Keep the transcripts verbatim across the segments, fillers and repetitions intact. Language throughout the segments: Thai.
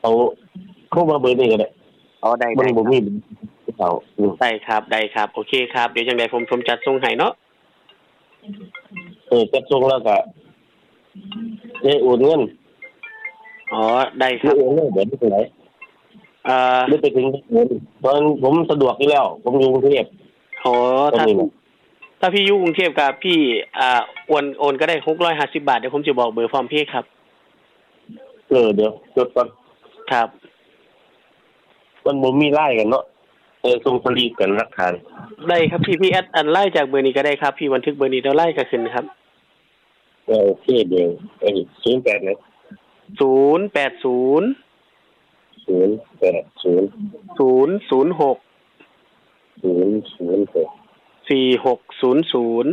เอาเข้ามาเบอร์นี้ก็ได้อ๋อได้มัได้นบ่มีเอาได้ครับได้ครับโอเคครับเดี๋ยวจังได๋ผมผมจัดส่งให้เนาะเออจัดส่งแล้วก็ได้โอนเงินอ๋อได้ครับโอนเงินเดี๋ยวนี้ไปไหนเอ่อได้ไปถึงตอนผมสะดวกอยู่แล้วผมอยู่กรุงเทพอ๋อถ้าถ้าพี่อยู่กรุงเทพกับพี่อ่าโอนโอนก็ได้หกร้อยห้าสิบบาทเดี๋ยวผมจะบอกเบอร์พร้อมเพย์ครับเออเดี๋ยวจดก่อนครับมันบ่มีไลน์กันเนาะเออส่งสลิปกันหลักฐานได้ครับพี่พี่แอดอันไล่จากเบอร์นี้ก็ได้ครับพี่บันทึกเบอร์นี้แล้วไล่ก็ขึ้นครับเออโอเคเดี๋ยวเอ้ยศูนย์แปดเลยศูนย์แปดศูนย์ศูนย์แปดศูนย์ศูนย์ศูนย์หกศูนย์ศูนย์หกสี่หกศูนย์ศูนย์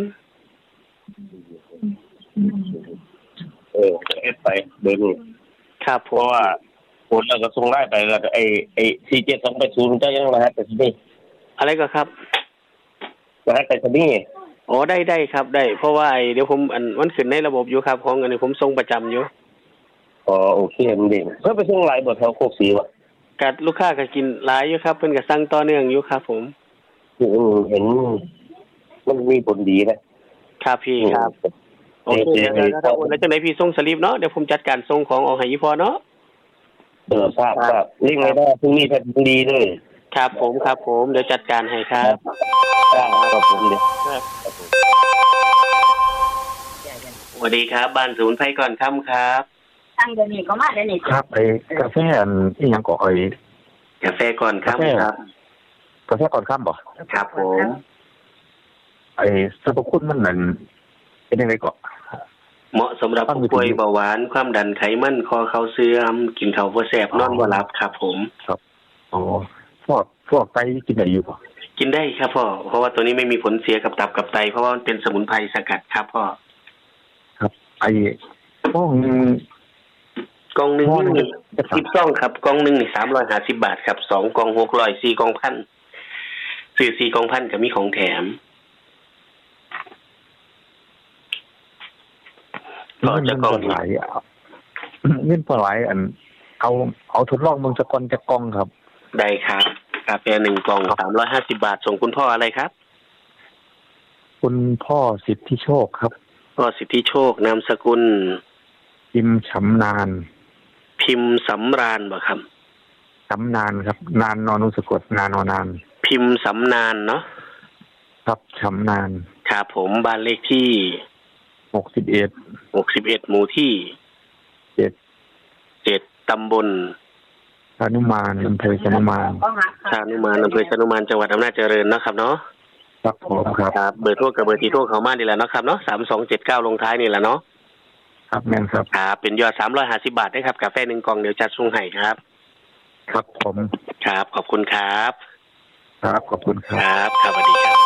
เออแอดไปเบอร์นี้ครับเพราะว่าโอนแล้วก็ส่งไลน์ไปแล้วก็ไอ้ไอ้สี่เจ็ดสองแปดศูนย์เจ้ายังรหัสแต่ที่นี่อะไรก็ครับรหัสแต่ที่นี่อ๋อได้ได้ครับได้เพราะว่าไอ้เดี๋ยวผมอันมันขึ้นในระบบอยู่ครับของอันนี้ผมส่งประจำอยู่อ๋อโอเคมันดีเพิ่นไปส่งหลายบ่แถวโคกศรีวะกัดลูกค้าก็กินหลายอยู่ครับเพิ่นก็สั่งต่อเนื่องอยู่ครับผมอือเห็นมันมีผลดีนะครับพี่ครับโอเคเดี๋ยวถ้าโอนแล้วจังได๋พี่ส่งสลิปเนาะเดี๋ยวผมจัดการส่งของออกให้อีพอเนาะเออทราบครับเร่งไม่ได้พรุ่งนี้ถ้าดีเลยครับผมครับผมเดี๋ยวจัดการให้ครับครับผมเดี๋ยวสวัสดีครับบ้านศูนย์ไผก่อนค่ำครับตั้งเดี๋ยวนี้ก็มาเดี๋ยวนี้ครับไอ้กาแฟอันอีหยังก็ไอ้กาแฟก่อนค่ำครับกาแฟก่อนค่ำบ่ครับผมไอ้สรรพคุณมันนั่นเป็นจังได๋ก็เหมาะสำหรับผู้ป่วยเบาหวานความดันไขมันคอเข่าเสื่อมกินข้าวบ่แซ่บนอนบ่หลับครับผมครับอ๋อพวกพวกไตกินได้อยู่บ่กินได้ครับพ่อเพราะว่าตัวนี้ไม่มีผลเสียกับตับกับไตเพราะว่ามันเป็นสมุนไพรสกัดครับพ่อครับไอ้กล่องกล่องนึงนี่สิบซองครับกล่องนึงนี่สามร้อยห้าสิบบาทครับสองกล่องหกร้อย สี่กล่องพันซื้อสี่กล่องพันก็มีของแถมก็จะกล่องหลายเงินพอหลายอันเอาเอาทดลองเบิ่งสักก่อนจักกล่องครับได้ครับกาแฟหนึ่งกล่องสามร้อยห้าสิบบาทส่งคุณพ่ออะไรครับคุณพ่อสิทธิโชคครับพ่อสิทธิโชคนามสกุลพิมพ์สำนานพิมพ์สำราญบ่ครับสำนานครับนานนอนุสะกดนานอนานพิมพ์สำนานเนาะครับสำนานครับผมบ้านเลขที่หกสิบเอ็ดหกสิบเอ็ดหมู่ที่เจ็ดเจ็ดตำบลชานุมานอำเภอชานุมานชานุมานอำเภอชานุมานจังหวัดอำนาจเจริญเนาะครับเนาะครับผมครับครับเบอร์โทรกับเบอร์ที่โทรเข้ามานี่แหละเนาะครับเนาะสามสองเจ็ดเก้าลงท้ายนี่แหละเนาะครับแม่นครับครับเป็นยอดสามร้อยห้าสิบบาทได้ครับกาแฟหนึ่งกล่องเดี๋ยวจัดส่งให้ครับครับผมครับขอบคุณครับครับขอบคุณครับครับสวัสดีครับ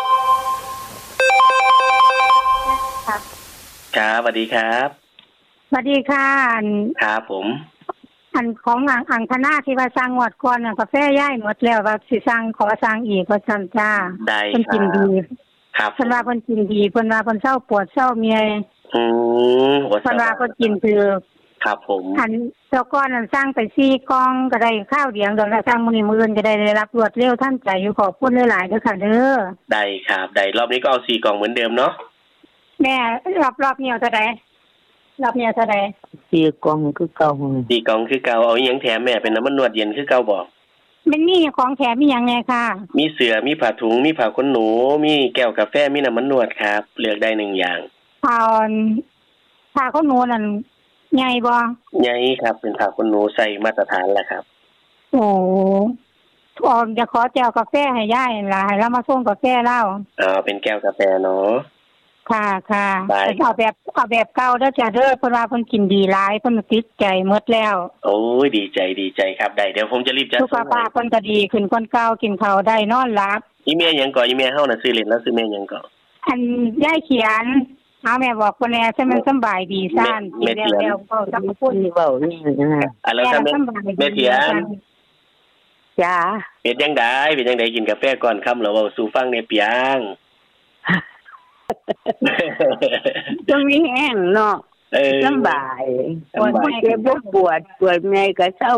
ครับครับสวัสดีครับสวัสดีค่ะครับผมอันของอังอังคณะที่ว่าสร้างงวดก่อนน่ะกาแฟย้ายหมดแล้วว่าสิสร้างขอสร้างอีกว่าซั่นจ้าได้เพิ่นกินดีครับเพิ่นว่าเพิ่นกินดีเพิ่นว่าเพิ่นเศร้าปวดเศร้าเมียอืมเพิ่นว่าเพิ่นกินคือครับผมอันเจ้าก้อนนั้นสร้างไปสี่กล่องก็ได้ข้าวเดียวดอกละสร้างมื้อนี้มื้ออื่นก็ได้ได้รับรวดเร็วทันใจอยู่ขอบคุณหลายๆเด้อค่ะเด้อได้ครับได้รอบนี้ก็เอาสี่กล่องเหมือนเดิมเนาะแม่รอบรอบนี้เอาเท่าใดรอบนี้เท่าใดสี่กล่องคือเก่าสี่กล่องคือเก่าเอาอีหยังแถมแม่เป็นน้ำมันนวดเย็นคือเก่าบ่มันมีของแถมมีหยังแน่ค่ะมีเสื้อมีผ้าถุงมีผ้าขนหนูมีแก้วกาแฟมีน้ำมันนวดครับเลือกได้หนึ่งอย่างผ้าผ้าขนหนูนั่นใหญ่บ่ใหญ่ครับเป็นผ้าขนหนูใส่มาตรฐานแหละครับโอ้ออกจะขอแก้วกาแฟให้ยายล่ะให้เรามาส่งกาแฟเล่าอ่าเป็นแก้วกาแฟเนาะค่ะค่ะเอาแบบเอาแบบเก่าเด้อจ้ะเด้อเพิ่นว่าเพิ่นกินดีหลายเพิ่นติดใจหมดแล้วโอ้ยดีใจดีใจครับได้เดี๋ยวผมจะรีบจัดสุขภาพเพิ่นก็ดีขึ้นคนเก่ากินข้าวได้นอนหลับอีเมียหยังก่ออีเมียเฮาน่ะซื้อเล่นแล้วซื้อแม่หยังก่ออันยายเขียนเอาแม่บอกเพิ่นแน่ใช่มันสบายดีซ่านแม่เถียนเว้าจังพูดนี่เว้านี่นะอ่ะแล้วถ้าแม่แม่เถียนจ้าเป็นจังได๋เป็นจังได๋กินกาแฟก่อนค่ำแล้วเว้าสู่ฟังในเปียงจะมีแห้งเนาะสบายปวดเจ็บปวดปวดเมื่อยก็เศร้า